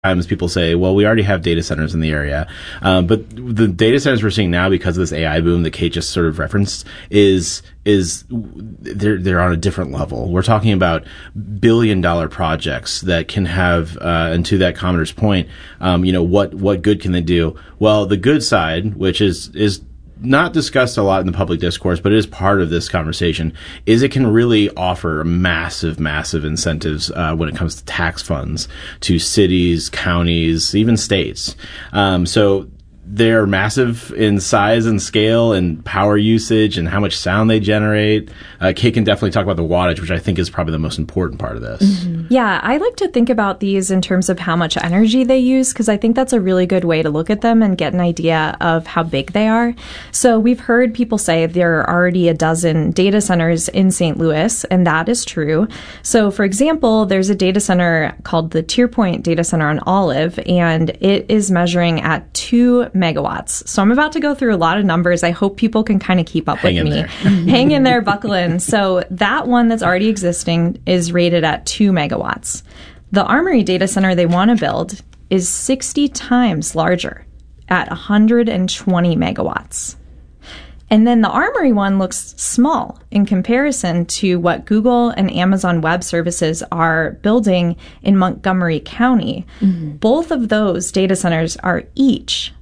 times people say, well, we already have data centers in the area. But the data centers we're seeing now because of this AI boom that Kate just sort of referenced is they're on a different level. We're talking about billion-dollar projects that can have, and to that commenter's point, what good can they do? Well, the good side, which is not discussed a lot in the public discourse, but it is part of this conversation, is it can really offer massive incentives when it comes to tax funds to cities, counties, even states. So they're massive in size and scale and power usage and how much sound they generate. Kate can definitely talk about the wattage, which I think is probably the most important part of this. Mm-hmm. Yeah, I like to think about these in terms of how much energy they use, because I think that's a really good way to look at them and get an idea of how big they are. So we've heard people say there are already a dozen data centers in St. Louis, and that is true. So, for example, there's a data center called the TierPoint Data Center on Olive, and it is measuring at 2 megawatts. So I'm about to go through a lot of numbers. I hope people can kind of keep up with me. Hang in there, buckle in. So that one that's already existing is rated at 2 megawatts. The Armory data center they want to build is 60 times larger at 120 megawatts. And then the Armory one looks small in comparison to what Google and Amazon Web Services are building in Montgomery County. Mm-hmm. Both of those data centers are each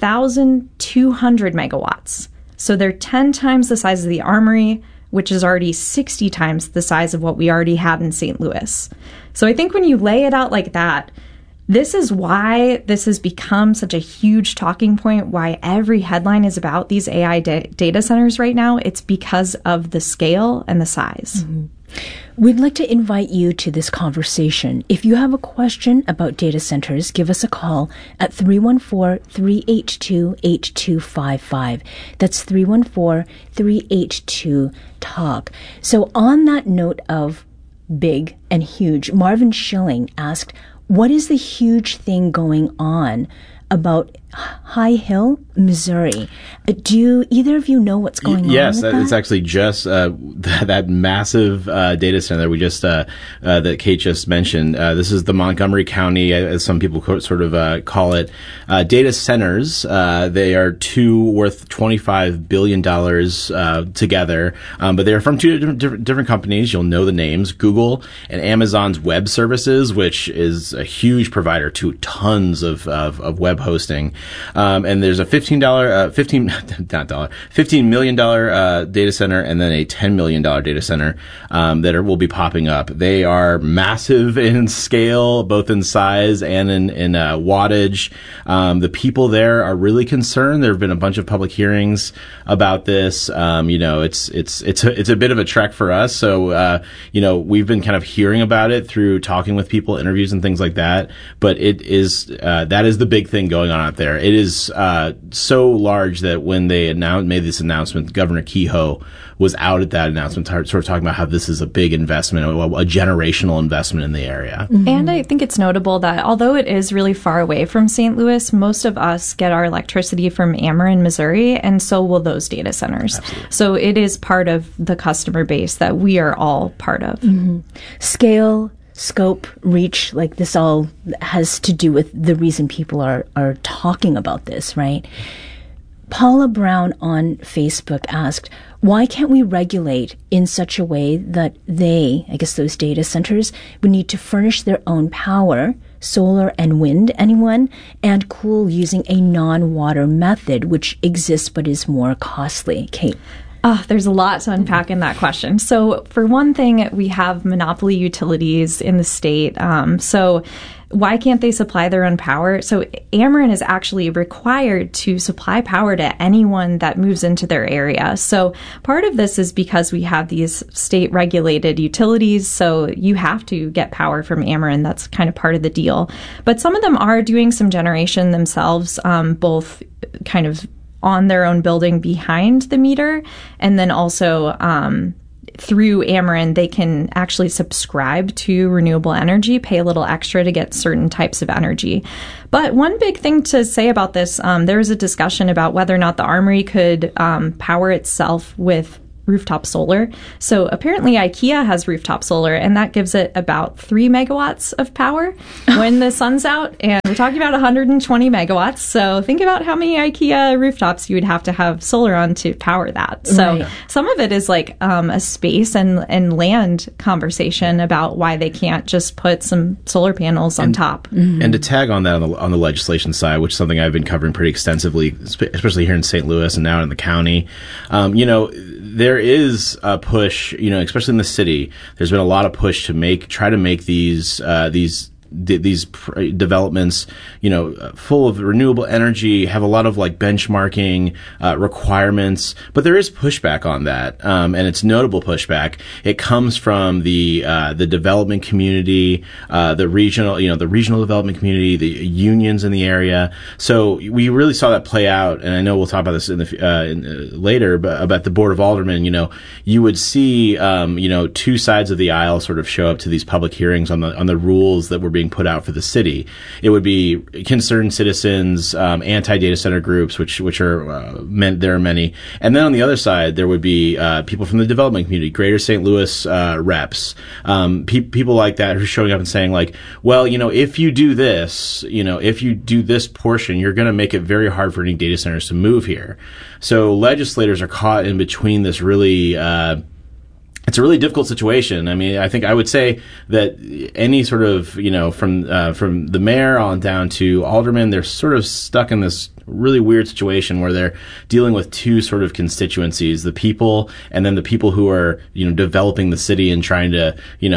1,200 megawatts. So they're 10 times the size of the Armory, which is already 60 times the size of what we already have in St. Louis. So I think when you lay it out like that, this is why this has become such a huge talking point, why every headline is about these AI data centers right now. It's because of the scale and the size. Mm-hmm. We'd like to invite you to this conversation. If you have a question about data centers, give us a call at 314-382-8255. That's 314-382-TALK. So on that note of big and huge, Marvin Schilling asked, what is the huge thing going on about High Hill, Missouri? Do either of you know what's going on with that? Yes, it's actually just that massive data center that we just that Kate just mentioned. This is the Montgomery County, as some people sort of call it, data centers. They are two worth $25 billion together, but they are from two different companies. You'll know the names: Google and Amazon's Web Services, which is a huge provider to tons of web hosting. And there's a $15 million data center and then a $10 million data center that will be popping up. They are massive in scale, both in size and in wattage. The people there are really concerned. There have been a bunch of public hearings about this. It's a bit of a trek for us. So we've been kind of hearing about it through talking with people, interviews, and things like that. But it is that is the big thing going on out there. It is so large that when they made this announcement, Governor Kehoe was out at that announcement, sort of talking about how this is a big investment, a generational investment in the area. Mm-hmm. And I think it's notable that although it is really far away from St. Louis, most of us get our electricity from Ameren, Missouri, and so will those data centers. Absolutely. So it is part of the customer base that we are all part of. Mm-hmm. Scale, scope, reach, like this all has to do with the reason people are talking about this, right? Paula Brown on Facebook asked, why can't we regulate in such a way that those data centers, would need to furnish their own power, solar and wind, anyone, and cool using a non-water method, which exists but is more costly? Kate? There's a lot to unpack in that question. So for one thing, we have monopoly utilities in the state. So why can't they supply their own power? So Ameren is actually required to supply power to anyone that moves into their area. So part of this is because we have these state-regulated utilities, so you have to get power from Ameren. That's kind of part of the deal. But some of them are doing some generation themselves, both kind of on their own building behind the meter, and then also through Ameren, they can actually subscribe to renewable energy, pay a little extra to get certain types of energy. But one big thing to say about this, there was a discussion about whether or not the Armory could power itself with rooftop solar. So apparently IKEA has rooftop solar, and that gives it about 3 megawatts of power when the sun's out. And we're talking about 120 megawatts. So think about how many IKEA rooftops you would have to have solar on to power that. So some of it is like a space and land conversation about why they can't just put some solar panels on top. And to tag on that on the legislation side, which is something I've been covering pretty extensively, especially here in St. Louis and now in the county, there is a push, especially in the city. There's been a lot of push to try to make these developments, full of renewable energy, have a lot of like benchmarking requirements, but there is pushback on that, and it's notable pushback. It comes from the development community, the regional development community, the unions in the area. So we really saw that play out, and I know we'll talk about this later, but about the Board of Aldermen. You would see two sides of the aisle sort of show up to these public hearings on the rules that were being put out for the city. It would be concerned citizens, anti-data center groups, which are there are many, and then on the other side there would be people from the development community, Greater St. Louis reps, people like that who are showing up and saying like, well, if you do this, if you do this portion, you're going to make it very hard for any data centers to move here. So legislators are caught in between this really. It's a really difficult situation. I mean, I think I would say that any sort of, from the mayor on down to aldermen, they're sort of stuck in this really weird situation where they're dealing with two sort of constituencies, the people and then the people who are, developing the city and trying to,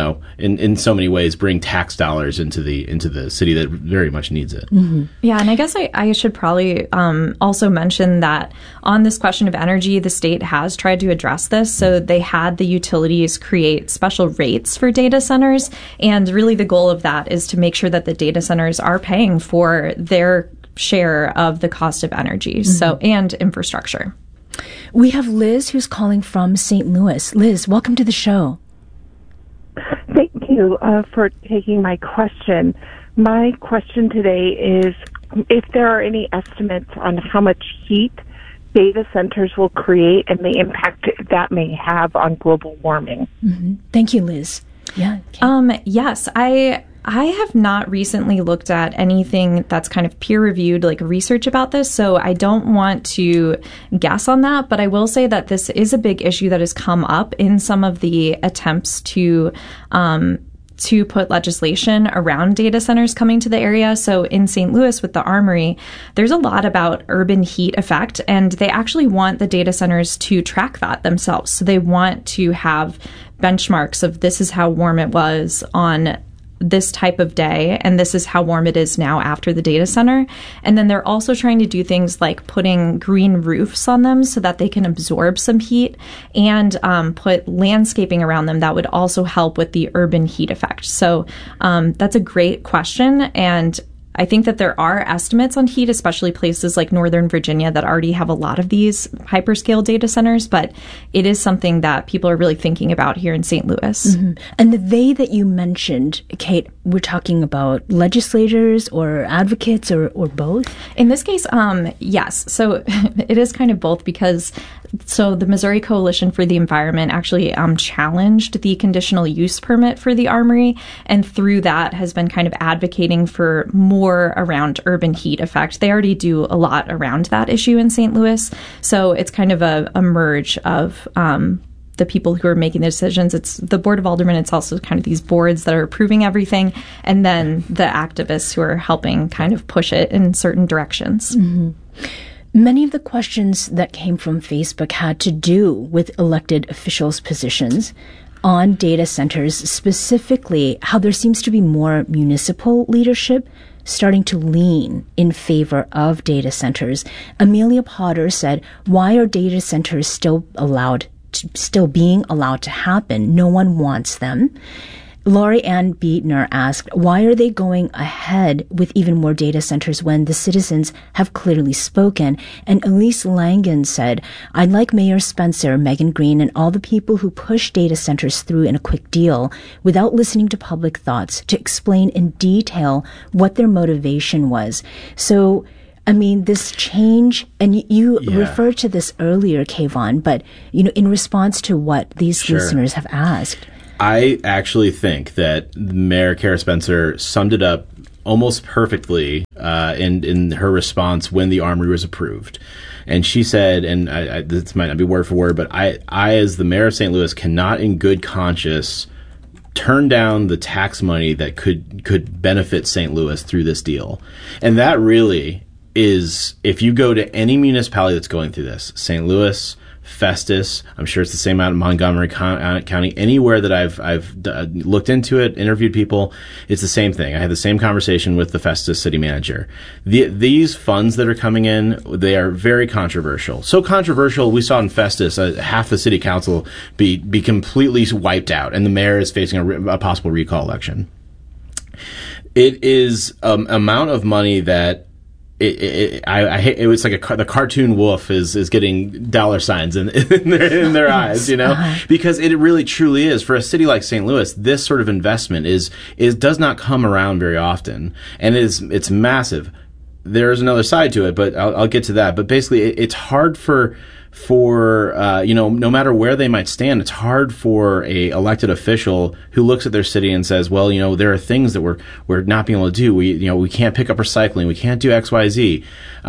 in so many ways bring tax dollars into the city that very much needs it. Mm-hmm. Yeah. And I guess I should probably also mention that on this question of energy, the state has tried to address this. So they had the utilities create special rates for data centers. And really the goal of that is to make sure that the data centers are paying for their share of the cost of energy, and infrastructure. We have Liz who's calling from St. Louis. Liz, welcome to the show. Thank you for taking my question. My question today is if there are any estimates on how much heat data centers will create and the impact that may have on global warming. Mm-hmm. Thank you, Liz. Yeah. Yes, I have not recently looked at anything that's kind of peer-reviewed, like research about this, so I don't want to guess on that, but I will say that this is a big issue that has come up in some of the attempts to put legislation around data centers coming to the area. So in St. Louis with the Armory, there's a lot about urban heat effect, and they actually want the data centers to track that themselves. So they want to have benchmarks of this is how warm it was on this type of day, and this is how warm it is now after the data center. And then they're also trying to do things like putting green roofs on them so that they can absorb some heat, and put landscaping around them that would also help with the urban heat effect. So that's a great question, and I think that there are estimates on heat, especially places like Northern Virginia that already have a lot of these hyperscale data centers, but it is something that people are really thinking about here in St. Louis. Mm-hmm. And the they that you mentioned, Kate, we're talking about legislators or advocates or both? In this case, yes. So it is kind of both because the Missouri Coalition for the Environment actually challenged the conditional use permit for the Armory, and through that has been kind of advocating for more around urban heat effect. They already do a lot around that issue in St. Louis, so it's kind of a merge of the people who are making the decisions. It's the Board of Aldermen. It's also kind of these boards that are approving everything, and then the activists who are helping kind of push it in certain directions. Mm-hmm. Many of the questions that came from Facebook had to do with elected officials' positions on data centers, specifically how there seems to be more municipal leadership starting to lean in favor of data centers. Amelia Potter said, why are data centers still being allowed to happen? No one wants them. Laurie Ann Beatner asked, why are they going ahead with even more data centers when the citizens have clearly spoken? And Elise Langen said, I'd like Mayor Spencer, Megan Green, and all the people who push data centers through in a quick deal without listening to public thoughts to explain in detail what their motivation was. So I mean, this change, and you Yeah. referred to this earlier, Kayvon, but, in response to what these listeners have asked. I actually think that Mayor Kara Spencer summed it up almost perfectly in her response when the Armory was approved. And she said, and this might not be word for word, but I, as the mayor of St. Louis, cannot in good conscience turn down the tax money that could benefit St. Louis through this deal. And that really is, if you go to any municipality that's going through this, St. Louis, Festus, I'm sure it's the same out in Montgomery County, anywhere that I've looked into it, interviewed people, it's the same thing. I had the same conversation with the Festus city manager. These funds that are coming in, they are very controversial. So controversial, we saw in Festus half the city council be completely wiped out, and the mayor is facing a possible recall election. It is amount of money that I hate. It was like the cartoon wolf is getting dollar signs in their eyes, because it really truly is for a city like St. Louis. This sort of investment does not come around very often, and it's massive. There's another side to it, but I'll get to that. But basically, it's hard for no matter where they might stand, it's hard for a elected official who looks at their city and says, well, there are things that we're not being able to do. We can't pick up recycling. We can't do X, Y, Z,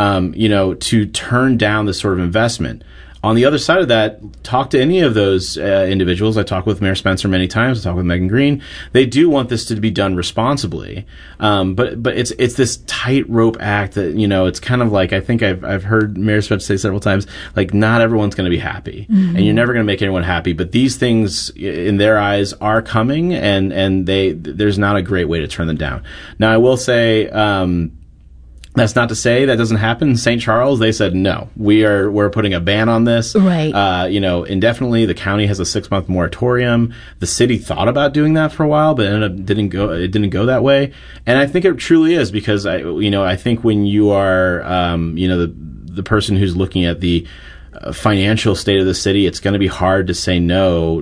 to turn down this sort of investment. On the other side of that, talk to any of those individuals. I talked with Mayor Spencer many times. I talked with Megan Green. They do want this to be done responsibly, but it's this tightrope act that it's kind of like, I think I've heard Mayor Spencer say several times, like, not everyone's going to be happy, and you're never going to make anyone happy. But these things, in their eyes, are coming, and there's not a great way to turn them down. Now, I will say. That's not to say that doesn't happen. In St. Charles, they said, no, we're putting a ban on this. Right. Indefinitely. The county has a 6-month moratorium. The city thought about doing that for a while, but it didn't go that way. And I think it truly is because I think when you are, the person who's looking at the financial state of the city, it's going to be hard to say no,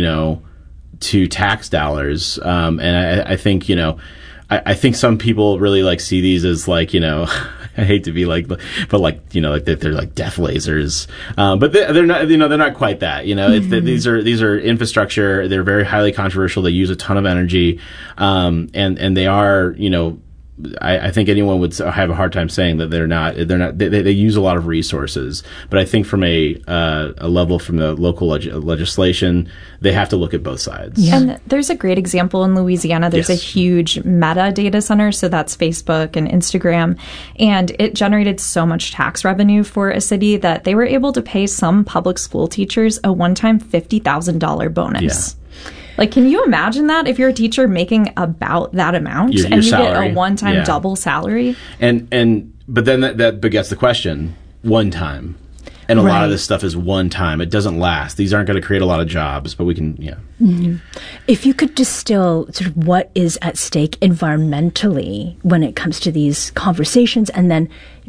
to tax dollars. And I think, I think some people really see these as I hate to be but they're like death lasers. But they're not, they're not quite that, mm-hmm. These are infrastructure. They're very highly controversial. They use a ton of energy. And they are, I think anyone would have a hard time saying that they're not, they use a lot of resources. But I think from a level from the local legislation, they have to look at both sides. Yeah. And there's a great example in Louisiana. There's a huge Meta data center. So that's Facebook and Instagram. And it generated so much tax revenue for a city that they were able to pay some public school teachers a one-time $50,000 bonus. Yeah. Can you imagine that if you're a teacher making about that amount your and you salary. Get a one-time double salary? But then that begets the question, one time. And a lot of this stuff is one time. It doesn't last. These aren't going to create a lot of jobs, but we can, Mm-hmm. If you could distill sort of what is at stake environmentally when it comes to these conversations, and then,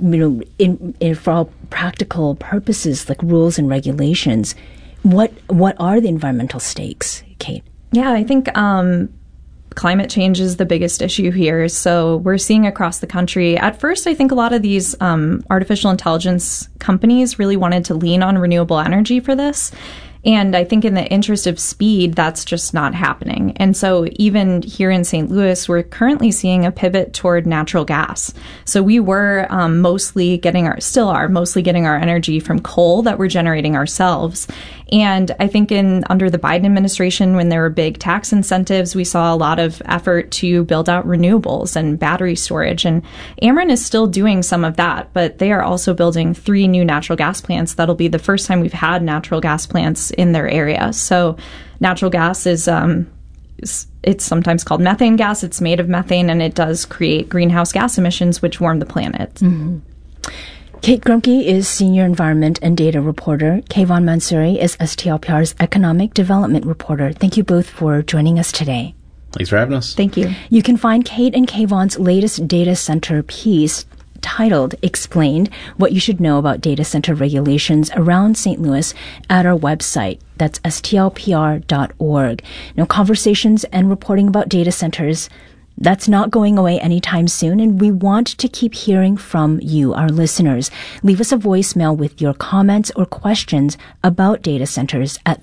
for all practical purposes, like rules and regulations, what are the environmental stakes, Kate? Yeah, I think climate change is the biggest issue here. So we're seeing across the country. At first, I think a lot of these artificial intelligence companies really wanted to lean on renewable energy for this. And I think in the interest of speed, that's just not happening. And so even here in St. Louis, we're currently seeing a pivot toward natural gas. So we were mostly getting our energy from coal that we're generating ourselves. And I think under the Biden administration, when there were big tax incentives, we saw a lot of effort to build out renewables and battery storage. And Ameren is still doing some of that, but they are also building 3 new natural gas plants. That'll be the first time we've had natural gas plants in their area. So natural gas is it's sometimes called methane gas. It's made of methane, and it does create greenhouse gas emissions, which warm the planet. Mm-hmm. Kate Grumke is Senior Environment and Data Reporter. Kayvon Mansouri is STLPR's Economic Development Reporter. Thank you both for joining us today. Thanks for having us. Thank you. You can find Kate and Kayvon's latest data center piece titled Explained, What You Should Know About Data Center Regulations Around St. Louis at our website. That's stlpr.org. Now, conversations and reporting about data centers That's not going away anytime soon, and we want to keep hearing from you, our listeners. Leave us a voicemail with your comments or questions about data centers at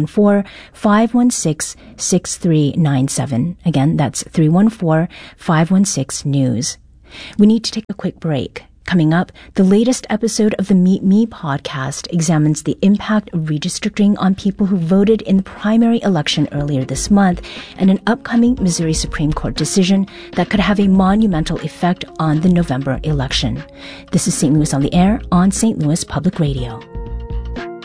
314-516-6397. Again, that's 314-516-NEWS. We need to take a quick break. Coming up, the latest episode of the Meet Me podcast examines the impact of redistricting on people who voted in the primary election earlier this month and an upcoming Missouri Supreme Court decision that could have a monumental effect on the November election. This is St. Louis on the Air on St. Louis Public Radio.